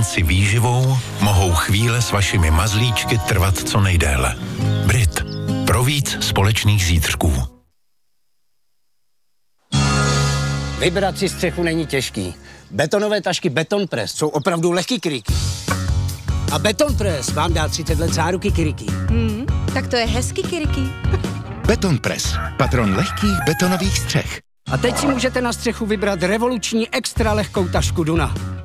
kombinaci výživou mohou chvíle s vašimi mazlíčky trvat co nejdéle. Brit. Pro víc společných zítřků. Vybrat si střechu není těžký. Betonové tašky Beton Press jsou opravdu lehký kryky. A Beton Press vám dá 30 let záruky kryky. Tak to je hezký kryky. Beton Press. Patron lehkých betonových střech. A teď si můžete na střechu vybrat revoluční extra lehkou tašku Duna.